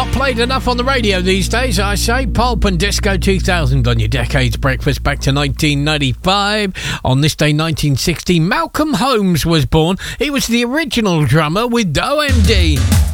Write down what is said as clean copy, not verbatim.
Not played enough on the radio these days, I say. Pulp and Disco 2000 on your Decades Breakfast back to 1995. On this day, 1960, Malcolm Holmes was born. He was the original drummer with OMD.